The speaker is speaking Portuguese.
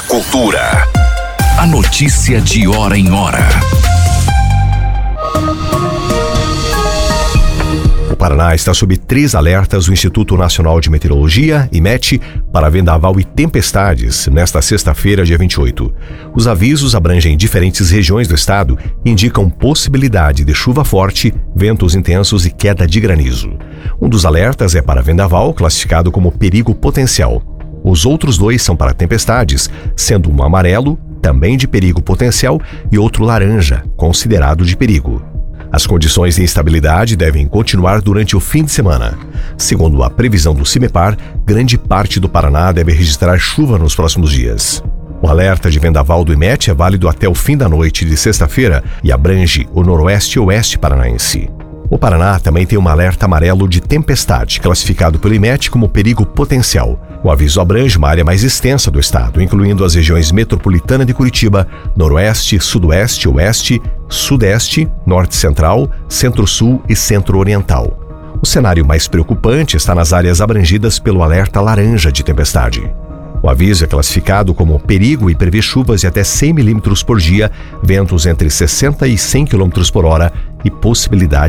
Cultura. A notícia de hora em hora. O Paraná está sob 3 alertas do Instituto Nacional de Meteorologia, IMET, para vendaval e tempestades nesta sexta-feira, dia 28. Os avisos abrangem diferentes regiões do estado e indicam possibilidade de chuva forte, ventos intensos e queda de granizo. Um dos alertas é para vendaval, classificado como perigo potencial. Os outros 2 são para tempestades, sendo um amarelo, também de perigo potencial, e outro laranja, considerado de perigo. As condições de instabilidade devem continuar durante o fim de semana. Segundo a previsão do CIMEPAR, grande parte do Paraná deve registrar chuva nos próximos dias. O alerta de vendaval do IMET é válido até o fim da noite de sexta-feira e abrange o noroeste e oeste paranaense. O Paraná também tem um alerta amarelo de tempestade, classificado pelo IMET como perigo potencial. O aviso abrange uma área mais extensa do estado, incluindo as regiões metropolitana de Curitiba, noroeste, sudoeste, oeste, sudeste, norte-central, centro-sul e centro-oriental. O cenário mais preocupante está nas áreas abrangidas pelo alerta laranja de tempestade. O aviso é classificado como perigo e prevê chuvas de até 100 milímetros por dia, ventos entre 60 e 100 km por hora e possibilidade